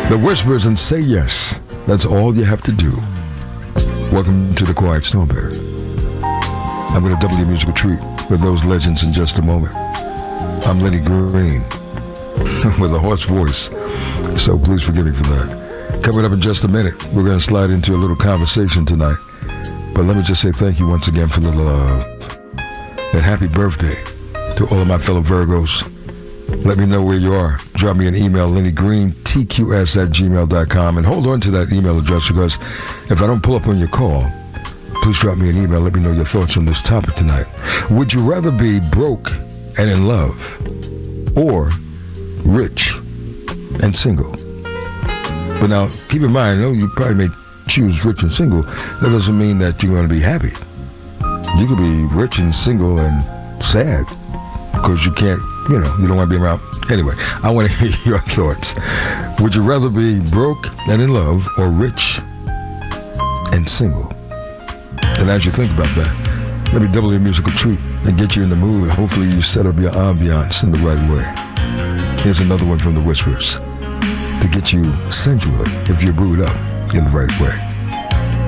The Whispers and Say Yes. That's all you have to do. Welcome to the Quiet Storm, baby. I'm going to double your musical treat with those legends in just a moment. I'm Lenny Green with a hoarse voice, so please forgive me for that. Coming up in just a minute, we're going to slide into a little conversation tonight. But let me just say thank you once again for the love. And happy birthday to all of my fellow Virgos. Let me know where you are. Drop me an email, LennyGreenTQS@gmail.com. And hold on to that email address, because if I don't pull up on your call, please drop me an email. Let me know your thoughts on this topic tonight. Would you rather be broke and in love, or rich and single? But now, keep in mind, you probably may choose rich and single. That doesn't mean that you're going to be happy. You could be rich and single and sad because you can't, you don't want to be around. Anyway, I want to hear your thoughts. Would you rather be broke and in love, or rich and single? And as you think about that, let me double your musical treat and get you in the mood. Hopefully you set up your ambiance in the right way. Here's another one from the Whispers to get you sensual if you're brewed up in the right way.